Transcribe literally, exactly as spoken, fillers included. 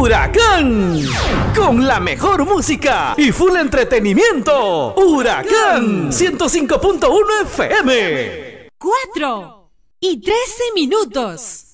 Huracán, con la mejor música y full entretenimiento. Huracán ciento cinco punto uno F M. Cuatro y trece minutos.